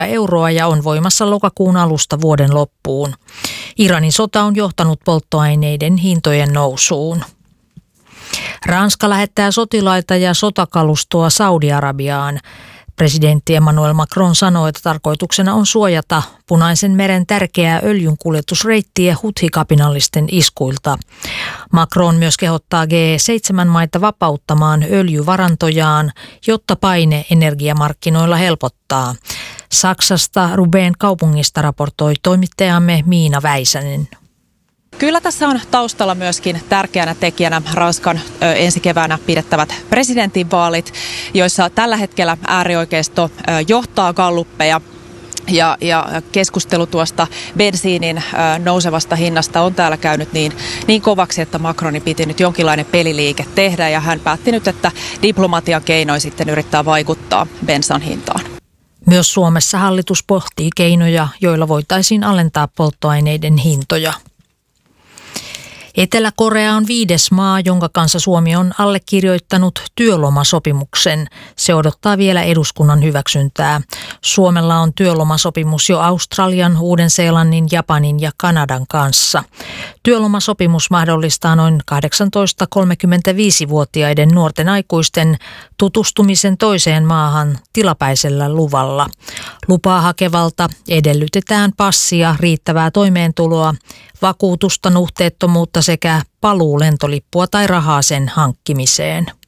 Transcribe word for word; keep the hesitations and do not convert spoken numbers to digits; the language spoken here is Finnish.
euroa ja on voimassa lokakuun alusta vuoden loppuun. Iranin sota on johtanut polttoaineiden hintojen nousuun. Ranska lähettää sotilaita ja sotakalustoa Saudi-Arabiaan. Presidentti Emmanuel Macron sanoi, että tarkoituksena on suojata Punaisen meren tärkeää öljynkuljetusreittiä Huthi-kapinallisten iskuilta. Macron myös kehottaa G seitsemän maita vapauttamaan öljyvarantojaan, jotta paine energiamarkkinoilla helpottaa. Saksasta Ruben kaupungista raportoi toimittajamme Miina Väisänen. Kyllä tässä on taustalla myöskin tärkeänä tekijänä Ranskan ö, ensi keväänä pidettävät presidentinvaalit, joissa tällä hetkellä äärioikeisto ö, johtaa galluppeja. Ja, ja keskustelu tuosta bensiinin ö, nousevasta hinnasta on täällä käynyt niin, niin kovaksi, että Macroni piti nyt jonkinlainen peliliike tehdä ja hän päätti nyt, että diplomatian keinoin sitten yrittää vaikuttaa bensan hintaan. Myös Suomessa hallitus pohtii keinoja, joilla voitaisiin alentaa polttoaineiden hintoja. Etelä-Korea on viides maa, jonka kanssa Suomi on allekirjoittanut työlomasopimuksen. Se odottaa vielä eduskunnan hyväksyntää. Suomella on työlomasopimus jo Australian, Uuden-Seelannin, Japanin ja Kanadan kanssa. Työlomasopimus mahdollistaa noin kahdeksantoista–kolmekymmentäviisivuotiaiden nuorten aikuisten tutustumisen toiseen maahan tilapäisellä luvalla. Lupaa hakevalta edellytetään passia, riittävää toimeentuloa, vakuutusta, nuhteettomuutta sekä paluulentolippua tai rahaa sen hankkimiseen.